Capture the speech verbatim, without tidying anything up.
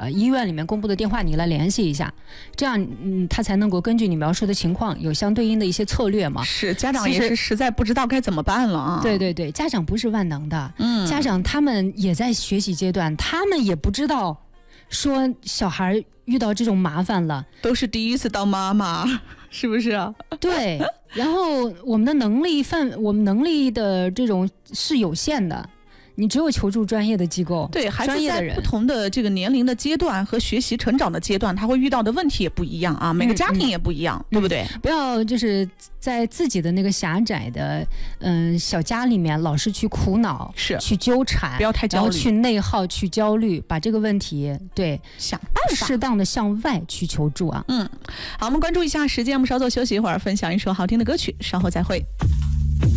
呃医院里面公布的电话你来联系一下，这样嗯他才能够根据你描述的情况有相对应的一些策略嘛。 是家长也是实在不知道该怎么办了啊。 对对对，家长不是万能的， 嗯， 家长他们也在学习阶段，他们也不知道说小孩遇到这种麻烦了， 都是第一次当妈妈，是不是啊？ 对，然后我们的能力范，我们能力的这种是有限的。你只有求助专业的机构， 对，孩子专业的人， 在不同的这个年龄的阶段和学习成长的阶段，他会遇到的问题也不一样啊，每个家庭也不一样，嗯、对不对、 嗯？不要就是在自己的那个狭窄的嗯、呃、小家里面，老是去苦恼， 是去纠缠， 不要太焦虑， 然后去内耗，去焦虑，把这个问题对想办法， 适当的向外去求助啊。 嗯，好，我们关注一下时间，我们稍作休息一会儿，分享一首好听的歌曲，稍后再会。